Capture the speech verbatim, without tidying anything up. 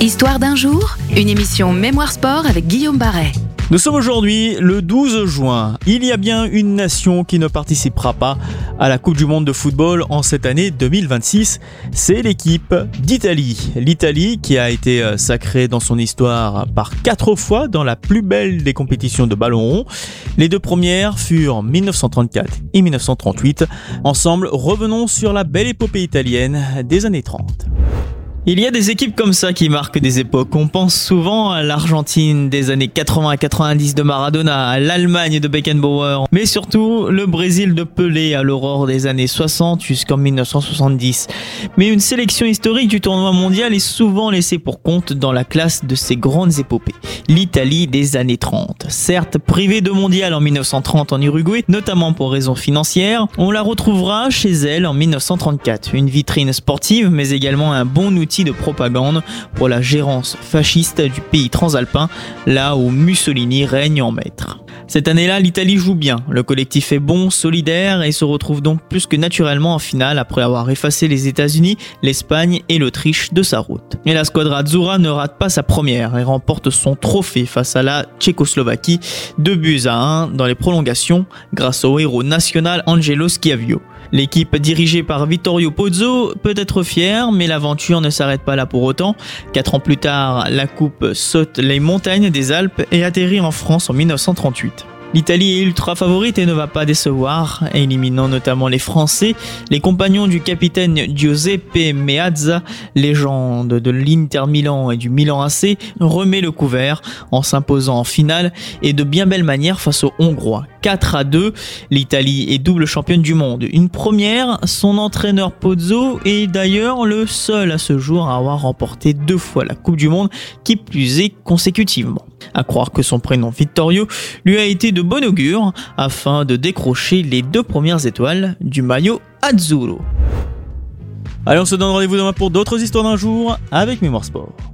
Histoire d'un jour, une émission Mémoire Sport avec Guillaume Barret. Nous sommes aujourd'hui le douze juin. Il y a bien une nation qui ne participera pas à la Coupe du Monde de football en cette année deux mille vingt-six. C'est l'équipe d'Italie. L'Italie qui a été sacrée dans son histoire par quatre fois dans la plus belle des compétitions de ballon rond. Les deux premières furent mille neuf cent trente-quatre et mille neuf cent trente-huit. Ensemble, revenons sur la belle épopée italienne des années trente. Il y a des équipes comme ça qui marquent des époques. On pense souvent à l'Argentine des années quatre-vingts à quatre-vingt-dix de Maradona, à l'Allemagne de Beckenbauer, mais surtout le Brésil de Pelé à l'aurore des années soixante jusqu'en mille neuf cent soixante-dix. Mais une sélection historique du tournoi mondial est souvent laissée pour compte dans la classe de ces grandes épopées. L'Italie des années trente. Certes privée de mondial en mille neuf cent trente en Uruguay, notamment pour raisons financières, on la retrouvera chez elle en mille neuf cent trente-quatre. Une vitrine sportive, mais également un bon outil de propagande pour la gérance fasciste du pays transalpin, là où Mussolini règne en maître. Cette année-là, l'Italie joue bien, le collectif est bon, solidaire et se retrouve donc plus que naturellement en finale après avoir effacé les États-Unis, l'Espagne et l'Autriche de sa route. Et la squadra azzurra ne rate pas sa première et remporte son trophée face à la Tchécoslovaquie, deux buts à un dans les prolongations grâce au héros national Angelo Schiavio. L'équipe dirigée par Vittorio Pozzo peut être fière, mais l'aventure ne s'arrête pas là pour autant. Quatre ans plus tard, la coupe saute les montagnes des Alpes et atterrit en France en mille neuf cent trente-huit. L'Italie est ultra favorite et ne va pas décevoir, éliminant notamment les Français. Les compagnons du capitaine Giuseppe Meazza, légende de l'Inter Milan et du Milan A C, remet le couvert en s'imposant en finale et de bien belle manière face aux Hongrois. quatre à deux, l'Italie est double championne du monde. Une première, son entraîneur Pozzo est d'ailleurs le seul à ce jour à avoir remporté deux fois la Coupe du Monde, qui plus est consécutivement. À croire que son prénom Vittorio lui a été de bon augure afin de décrocher les deux premières étoiles du maillot azzurro. Allez, on se donne rendez-vous demain pour d'autres histoires d'un jour avec Mémoire Sport.